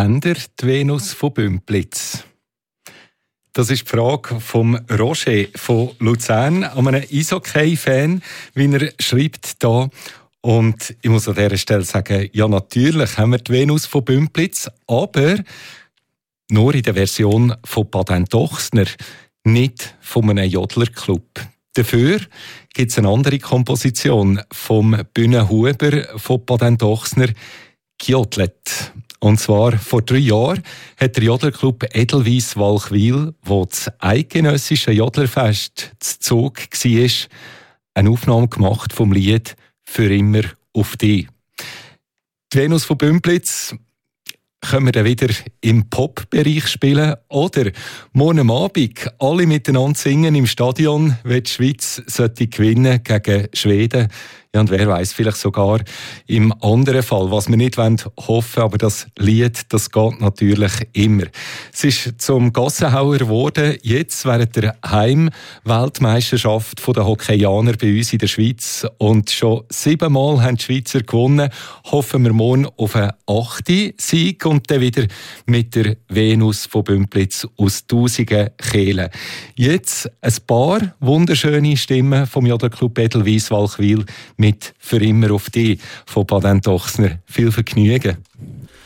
Habt ihr die Venus von Bümpliz? Das ist die Frage vom Roger von Luzern, einem Eishockey-Fan, wie er schreibt da. Und ich muss an dieser Stelle sagen, ja, natürlich haben wir die Venus von Bümpliz, aber nur in der Version von Baden-Dochsner, nicht von einem Jodlerclub. Dafür gibt es eine andere Komposition vom Bühnenhuber von Baden-Dochsner, Gjodlet. Und zwar vor 3 Jahren hat der Jodlerclub Edelweiss Walchwil, wo das eidgenössische Jodlerfest zu Zug war, eine Aufnahme gemacht vom Lied «Für immer auf dich». Die Venus von Bümpliz können wir dann wieder im Pop-Bereich spielen oder morgen am Abend alle miteinander singen im Stadion, wenn die Schweiz gewinnen gegen Schweden. Ja, und wer weiß, vielleicht sogar im anderen Fall, was wir nicht hoffen wollen, aber das Lied, das geht natürlich immer. Es ist zum Gassenhauer geworden, jetzt während der Heim-Weltmeisterschaft der Hockeyaner bei uns in der Schweiz. Und schon 7 Mal haben die Schweizer gewonnen. Hoffen wir morgen auf einen 8. Sieg und dann wieder mit der Venus von Bümpliz aus Tausigen Kehlen. Jetzt ein paar wunderschöne Stimmen vom Jodlerclub Edelweiss Walchwil mit «Für immer auf dich» von Baden-Dochsner. Viel Vergnügen.